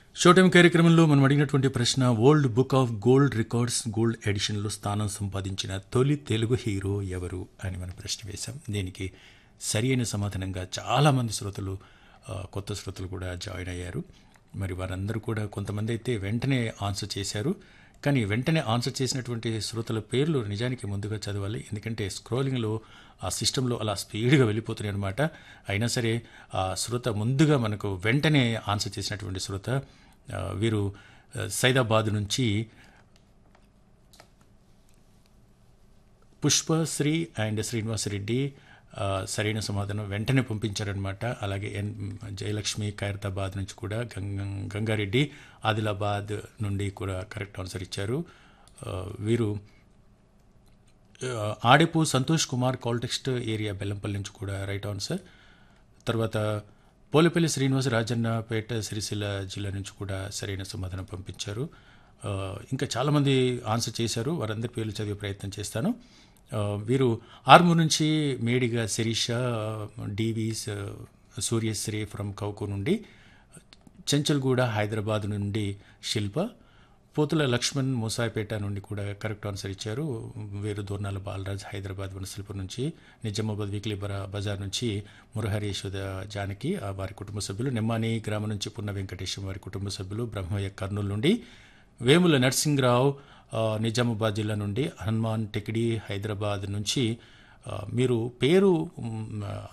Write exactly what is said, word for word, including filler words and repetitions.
Show time కార్యక్రమంలో మనం అడిగినటువంటి ప్రశ్న world book of gold records gold ఎడిషన్లో స్థానం సంపాదించిన తొలి తెలుగు హీరో ఎవరు అని మనం ప్రశ్న వేశాం. దీనికి సరి అయిన సమాధానంగా చాలామంది శ్రోతలు ఆ, కొత్త శ్రోతలు కూడా జాయిన్ అయ్యారు. మరి వారందరూ కూడా కొంతమంది అయితే వెంటనే ఆన్సర్ చేశారు. కానీ వెంటనే ఆన్సర్ చేసినటువంటి శ్రోతల పేర్లు నిజానికి ముందుగా చదవాలి, ఎందుకంటే స్క్రోలింగ్లో ఆ సిస్టంలో అలా స్పీడ్గా వెళ్ళిపోతున్నాయి అనమాట. అయినా సరే ఆ శ్రోత ముందుగా మనకు వెంటనే ఆన్సర్ చేసినటువంటి శ్రోత ఆ, వీరు ఆ, సైదాబాద్ నుంచి పుష్పశ్రీ అండ్ శ్రీనివాసరెడ్డి ఆ, సరైన సమాధానం వెంటనే పంపించారనమాట. అలాగే ఎన్ జయలక్ష్మి ఖైరతాబాద్ నుంచి కూడా గంగ గంగారెడ్డి ఆదిలాబాద్ నుండి కూడా కరెక్ట్ ఆన్సర్ ఇచ్చారు. ఆ, వీరు ఆ, ఆడెపు సంతోష్ కుమార్ కాల్టెక్స్ట్ ఏరియా బెల్లంపల్లి నుంచి కూడా రైట్ ఆన్సర్. తర్వాత పోలేపల్లి శ్రీనివాస్ రాజన్నపేట సిరిసిల్ల జిల్లా నుంచి కూడా సరైన సమాధానం పంపించారు. ఆ, ఇంకా చాలామంది ఆన్సర్ చేశారు, వారందరి పేర్లు చదివే ప్రయత్నం చేస్తాను. ఆ, వీరు ఆర్మూర్ నుంచి మేడిగా శిరీష, డివిస్ సూర్యశ్రీ ఫ్రమ్ కౌకు నుండి, చెంచల్గూడ హైదరాబాద్ నుండి శిల్ప, పోతుల లక్ష్మణ్ మూసాయిపేట నుండి కూడా కరెక్ట్ ఆన్సర్ ఇచ్చారు. వీరు దూర్నాల బాలరాజ్ హైదరాబాద్ వనసల్పూర్ నుంచి, నిజామాబాద్ వీక్లీ బరా బజార్ నుంచి మురహరి యశోద జానకి ఆ వారి కుటుంబ సభ్యులు, నెమ్మాని గ్రామం నుంచి పున్న వెంకటేశం వారి కుటుంబ సభ్యులు, బ్రహ్మయ్య కర్నూలు నుండి, వేముల నర్సింగ్రావు ఆ, నిజామాబాద్ జిల్లా నుండి, హనుమాన్ టెకిడి హైదరాబాద్ నుంచి. ఆ, మీరు పేరు మ్,